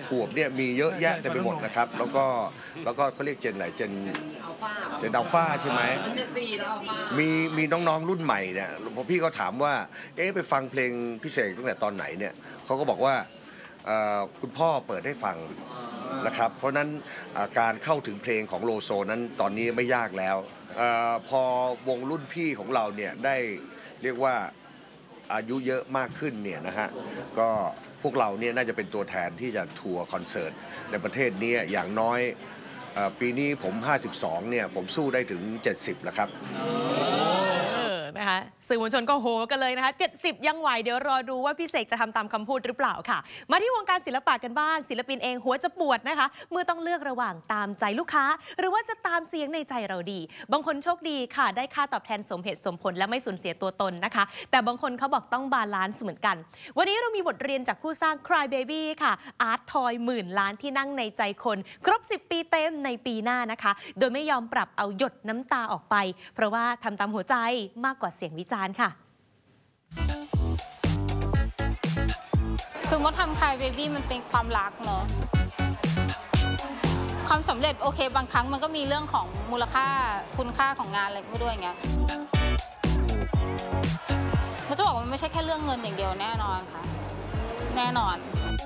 ขวบเนี่ยมีเยอะแยะเต็มไปหมดนะครับแล้วก็เขาเรียกเจนอะไรเจนอัลฟาใช่ไหมมีน้องๆรุ่นใหม่เนี่ยพอพี่เขาถามว่าไปฟังเพลงพิเศษตั้งแต่ตอนไหนเนี่ยเขาก็บอกว่าคุณพ่อเปิดให้ฟังนะครับเพราะนั้นการเข้าถึงเพลงของโลโซนั้นตอนนี้ไม่ยากแล้วพอวงรุ่นพี่ของเราเนี่ยได้เรียกว่าอายุเยอะมากขึ้นเนี่ยนะฮะก็พวกเราเนี่ยน่าจะเป็นตัวแทนที่จะทัวร์คอนเสิร์ตในประเทศนี้อย่างน้อยปีนี้ผม52เนี่ยผมสู้ได้ถึง70แล้วครับนะคะสื่อมวลชนก็โหกันเลยนะคะ70ยังไหวเดี๋ยวรอดูว่าพี่เสกจะทำตามคำพูดหรือเปล่าค่ะมาที่วงการศิลปะกันบ้างศิลปินเองหัวจะปวดนะคะเมื่อต้องเลือกระหว่างตามใจลูกค้าหรือว่าจะตามเสียงในใจเราดีบางคนโชคดีค่ะได้ค่าตอบแทนสมเหตุสมผลและไม่สูญเสียตัวตนนะคะแต่บางคนเขาบอกต้องบาลานซ์เหมือนกันวันนี้เรามีบทเรียนจากผู้สร้าง Cry Baby ค่ะอาร์ตทอย10,000 ล้านที่นั่งในใจคนครบ10 ปีเต็มในปีหน้านะคะโดยไม่ยอมปรับเอาหยดน้ำตาออกไปเพราะว่าทำตามหัวใจมากกว่าเสียงวิจารณ์ค่ะคือมดทำCry Babyมันเป็นความรักเนาะความสำเร็จโอเคบางครั้งมันก็มีเรื่องของมูลค่าคุณค่าของงานอะไรมาด้วยไงมันจะบอกว่ามันไม่ใช่แค่เรื่องเงินอย่างเดียวแน่นอนค่ะแน่นอน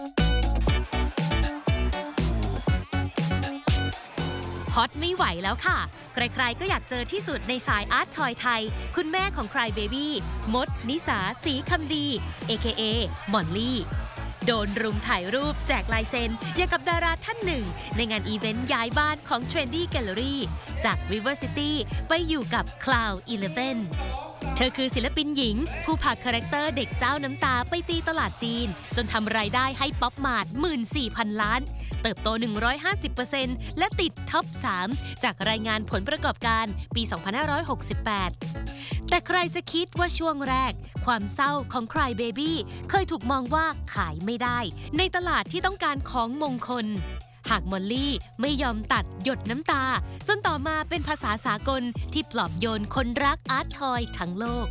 ฮอตไม่ไหวแล้วค่ะใครๆก็อยากเจอที่สุดในสายอาร์ตทอยไทยคุณแม่ของ Cry Baby มดนิสาศรีคำดี AKA มอลลี่โดนรุมถ่ายรูปแจกลายเซ็นอย่างกับดาราท่านหนึ่งในงานอีเวนต์ย้ายบ้านของ Trendy Gallery จาก River City ไปอยู่กับ Cloud 11เธอคือศิลปินหญิงผู้พาคาแรคเตอร์เด็กเจ้าน้ำตาไปตีตลาดจีนจนทำรายได้ให้ป๊อปมาร์ท 14,000 ล้านเติบโต 150% และติดท็อป 3 จากรายงานผลประกอบการปี 2568 แต่ใครจะคิดว่าช่วงแรกความเศร้าของ Cry Baby เคยถูกมองว่าขายไม่ได้ในตลาดที่ต้องการของมงคลหากมอลลี่ไม่ยอมตัดหยดน้ำตาจนต่อมาเป็นภาษาสากลที่ปลอบโยนคนรักอาร์ตทอยทั้งโลก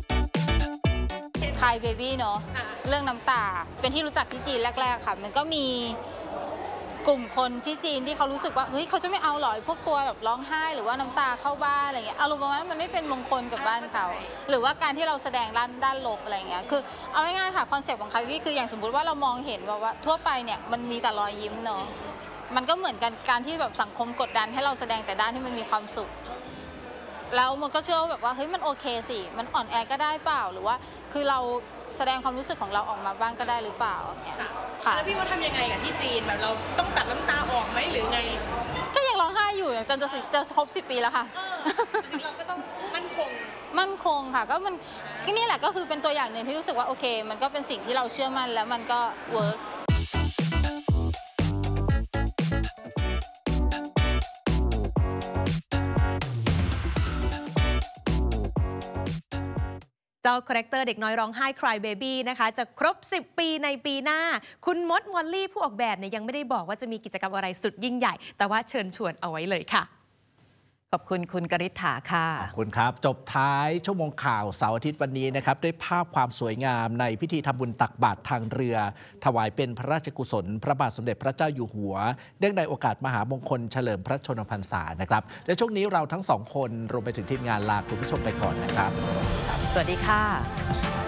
Cry Baby เนาะเรื่องน้ำตาเป็นที่รู้จักที่จีนแรกๆค่ะมันก็มีกลุ่มคนที่จีนที่เขารู้สึกว่าเฮ้ยเขาจะไม่เอาหรอพวกตัวแบบร้องไห้หรือว่าน้ำตาเข้าบ้านอะไรเงี้ยอารมณ์ประมาณมันไม่เป็นมงคลกับบ้านเขาหรือว่าการที่เราแสดงด้านลบอะไรเงี้ยคือเอาง่ายๆค่ะคอนเซ็ปต์ของCry Babyคืออย่างสมมติว่าเรามองเห็นว่าทั่วไปเนี่ยมันมีแต่รอยยิ้มเนาะมันก็เหมือนกันการที่แบบสังคมกดดันให้เราแสดงแต่ด้านที่มันมีความสุขแล้วมันก็เชื่อว่าแบบว่าเฮ้ยมันโอเคสิมันอ่อนแอก็ได้เปล่าหรือว่าคือเราแสดงความรู้สึกของเราออกมาบ้างก็ได้หรือเปล่าเนี่ยค่ะแล้วพี่ว่าทำยังไงกับที่จีนแบบเราต้องตัดน้ำตาออกไหมหรือไงก็ยังร้องไห้อยู่จนจะครบ10 ปีแล้วค่ะเราก็ต้องมั่นคงค่ะก็มันนี่แหละก็คือเป็นตัวอย่างหนึ่งที่รู้สึกว่าโอเคมันก็เป็นสิ่งที่เราเชื่อมั่นแล้วมันก็เวิร์กเจ้าคาแรคเตอร์เด็กน้อยร้องไห้ Cry Baby นะคะจะครบ10 ปีในปีหน้าคุณมดมอลลี่ผู้ออกแบบเนี่ยยังไม่ได้บอกว่าจะมีกิจกรรมอะไรสุดยิ่งใหญ่แต่ว่าเชิญชวนเอาไว้เลยค่ะขอบคุณคุณกฤษฐาค่ะขอบคุณครับจบท้ายชั่วโมงข่าวเสาร์อาทิตย์วันนี้นะครับด้วยภาพความสวยงามในพิธีทำบุญตักบาตรทางเรือถวายเป็นพระราชกุศลพระบาทสมเด็จพระเจ้าอยู่หัวเนื่องในโอกาสมหามงคลเฉลิมพระชนมพรรษานะครับและช่วงนี้เราทั้งสองคนรวมไปถึงทีมงานลาคุณผู้ชมไปก่อนนะครับสวัสดีค่ะ